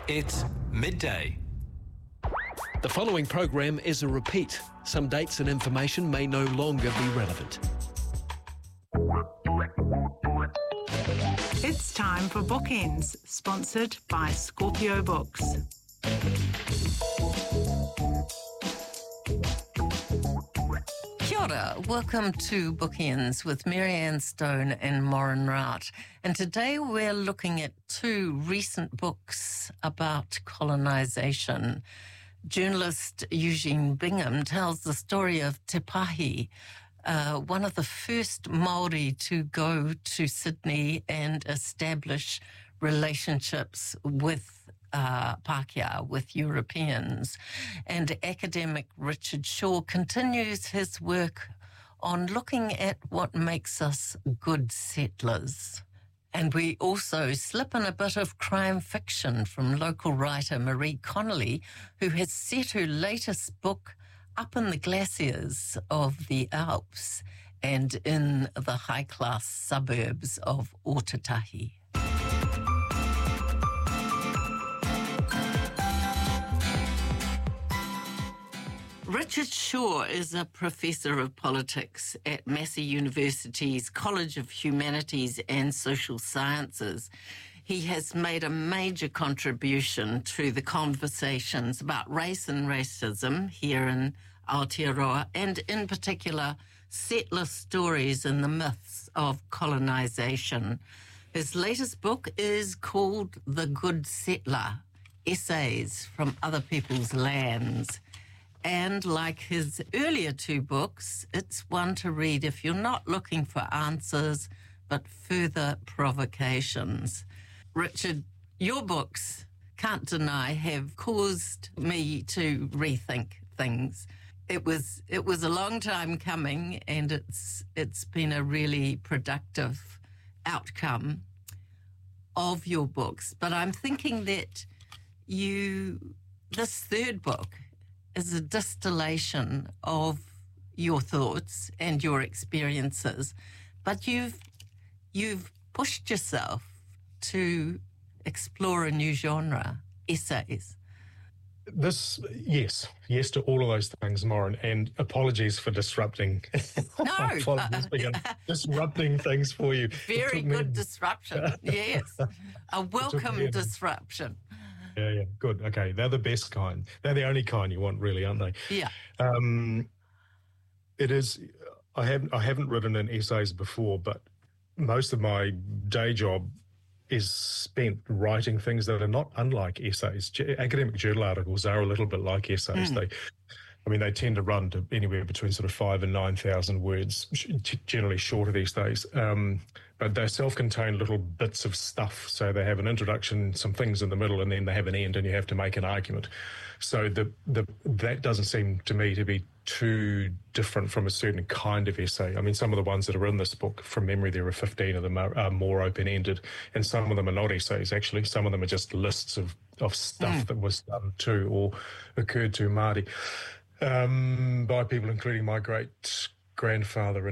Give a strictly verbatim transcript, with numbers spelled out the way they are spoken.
It's midday. The following program is a repeat. Some dates and information may no longer be relevant. It's time for Bookends, sponsored by Scorpio Books. Kia ora. Welcome to Bookends with Marianne Stone and Maureen Rout. And today we're looking at two recent books about colonisation. Journalist Eugene Bingham tells the story of Te Pahi, uh, one of the first Māori to go to Sydney and establish relationships with Uh, Pākehā, with Europeans. And academic Richard Shaw continues his work on looking at what makes us good settlers. And we also slip in a bit of crime fiction from local writer Marie Connolly, who has set her latest book up in the glaciers of the Alps and in the high-class suburbs of Ōtautahi. Richard Shaw is a professor of politics at Massey University's College of Humanities and Social Sciences. He has made a major contribution to the conversations about race and racism here in Aotearoa, and in particular, settler stories and the myths of colonisation. His latest book is called The Good Settler, Essays from Other People's Lands. And like his earlier two books, it's one to read if you're not looking for answers, but further provocations. Richard, your books, can't deny, have caused me to rethink things. It was it was a long time coming, and it's it's been a really productive outcome of your books. But I'm thinking that you, this third book, is a distillation of your thoughts and your experiences, but you've you've pushed yourself to explore a new genre, essays. This, yes, yes to all of those things, Maureen, and apologies for disrupting. No, apologies for disrupting things for you. Very good disruption. Yes, a welcome disruption. Yeah, yeah, good. Okay, they're the best kind. They're the only kind you want, really, aren't they? Yeah. Um, it is. I haven't. I haven't written in essays before, but most of my day job is spent writing things that are not unlike essays. G- academic journal articles are a little bit like essays. Mm. They, I mean, they tend to run to anywhere between sort of five and nine thousand words, generally shorter these days. Um, but they're self-contained little bits of stuff. So they have an introduction, some things in the middle, and then they have an end, and you have to make an argument. So the the that doesn't seem to me to be too different from a certain kind of essay. I mean, some of the ones that are in this book, from memory, there are fifteen of them are, are more open-ended, and some of them are not essays, actually. Some of them are just lists of, of stuff mm. that was done to or occurred to Māori um, by people, including my great grandfather